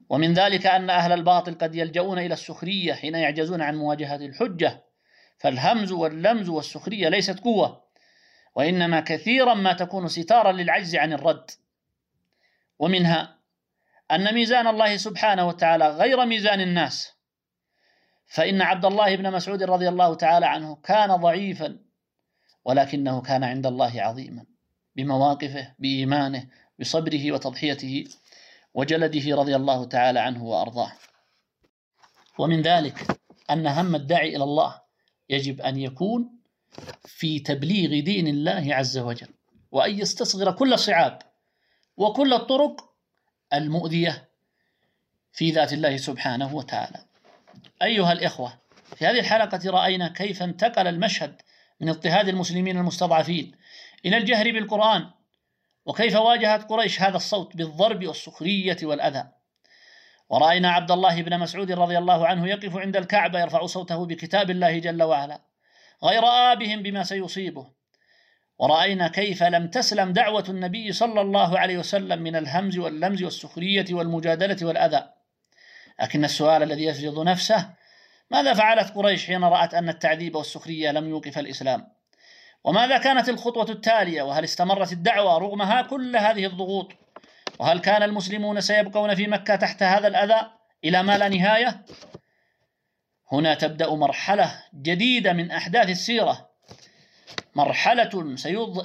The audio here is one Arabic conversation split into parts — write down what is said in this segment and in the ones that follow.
ومن ذلك أن أهل الباطل قد يلجؤون إلى السخرية حين يعجزون عن مواجهة الحجة، فالهمز واللمز والسخرية ليست قوة، وإنما كثيرا ما تكون ستارا للعجز عن الرد. ومنها أن ميزان الله سبحانه وتعالى غير ميزان الناس، فإن عبد الله بن مسعود رضي الله تعالى عنه كان ضعيفا، ولكنه كان عند الله عظيما بمواقفه، بإيمانه، بصبره وتضحيته وجلده رضي الله تعالى عنه وأرضاه. ومن ذلك أن هم الداعي إلى الله يجب أن يكون في تبليغ دين الله عز وجل، وأن يستصغر كل الصعاب وكل الطرق المؤذية في ذات الله سبحانه وتعالى. أيها الإخوة، في هذه الحلقة رأينا كيف انتقل المشهد من اضطهاد المسلمين المستضعفين إلى الجهر بالقرآن، وكيف واجهت قريش هذا الصوت بالضرب والسخرية والأذى. ورأينا عبد الله بن مسعود رضي الله عنه يقف عند الكعبة يرفع صوته بكتاب الله جل وعلا غير آبهم بما سيصيبه. ورأينا كيف لم تسلم دعوة النبي صلى الله عليه وسلم من الهمز واللمز والسخرية والمجادلة والأذى. لكن السؤال الذي يفرض نفسه: ماذا فعلت قريش حين رأت أن التعذيب والسخرية لم يوقف الإسلام؟ وماذا كانت الخطوة التالية؟ وهل استمرت الدعوة رغم كل هذه الضغوط؟ وهل كان المسلمون سيبقون في مكة تحت هذا الأذى إلى ما لا نهاية؟ هنا تبدأ مرحلة جديدة من أحداث السيرة، مرحلة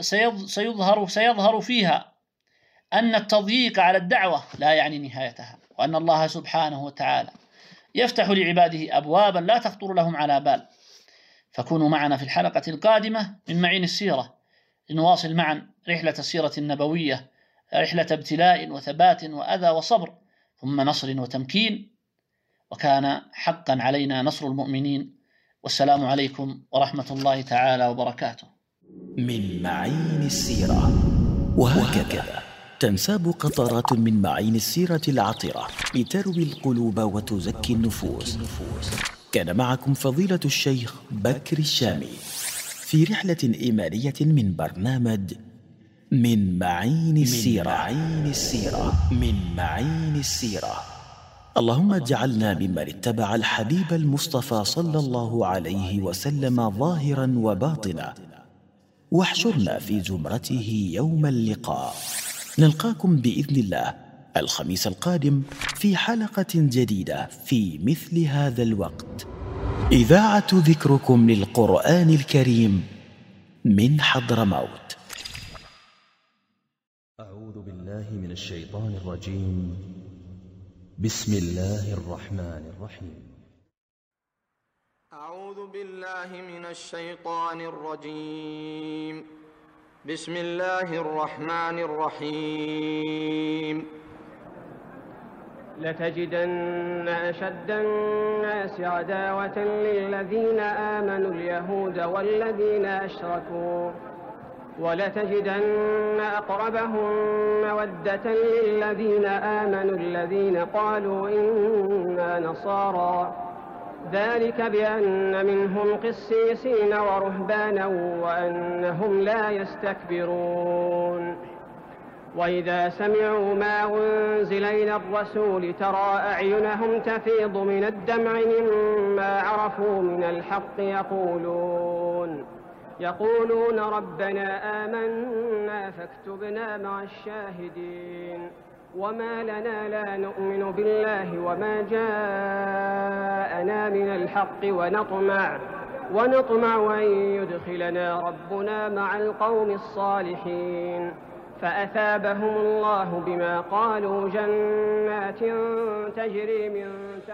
سيظهر فيها أن التضييق على الدعوة لا يعني نهايتها، وأن الله سبحانه وتعالى يفتح لعباده أبوابا لا تخطر لهم على بال. فكونوا معنا في الحلقة القادمة من معين السيرة لنواصل معا رحلة السيرة النبوية، رحلة ابتلاء وثبات وأذى وصبر ثم نصر وتمكين، وكان حقا علينا نصر المؤمنين. والسلام عليكم ورحمة الله تعالى وبركاته. من معين السيرة، وهكذا تنساب قطرات من معين السيرة العطرة لتروي القلوب وتزكي النفوس. كان معكم فضيلة الشيخ بكر الشامي في رحلة إيمانية من برنامج من معين السيرة. من معين السيرة. اللهم اجعلنا ممن اتبع الحبيب المصطفى صلى الله عليه وسلم ظاهرا وباطنا، واحشرنا في زمرته يوم اللقاء. نلقاكم بإذن الله الخميس القادم في حلقة جديدة في مثل هذا الوقت. إذاعة ذكركم للقرآن الكريم من حضرموت. أعوذ بالله من الشيطان الرجيم. بسم الله الرحمن الرحيم. أعوذ بالله من الشيطان الرجيم. بسم الله الرحمن الرحيم. لتجدن أشد الناس عداوة للذين آمنوا اليهود والذين أشركوا، ولتجدن أقربهم مودة للذين آمنوا الذين قالوا إنا نصارى، ذلك بأن منهم قسيسين ورهبانا وأنهم لا يستكبرون. وإذا سمعوا ما أنزل إلى الرسول ترى أعينهم تفيض من الدمع مما عرفوا من الحق يقولون ربنا آمنا فاكتبنا مع الشاهدين. وما لنا لا نؤمن بالله وما جاءنا من الحق ونطمع أن يدخلنا ربنا مع القوم الصالحين. فأثابهم الله بما قالوا جنات تجري من